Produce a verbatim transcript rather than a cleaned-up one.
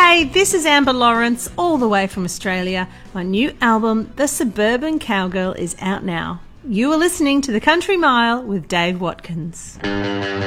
Hey, this is Amber Lawrence, all the way from Australia. My new album, The Suburban Cowgirl, is out now. You are listening to The Country Mile with Dave Watkins.